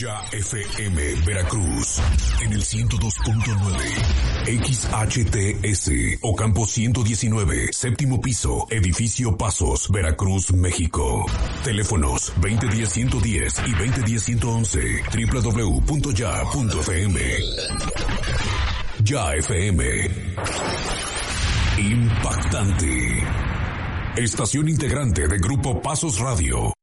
Ya FM Veracruz en el 102.9 XHTS Ocampo 119, séptimo piso, edificio Pasos, Veracruz, México. Teléfonos 2010-110 y 2010-111, www.ya.fm. Ya FM. Impactante. Estación integrante de Grupo Pasos Radio.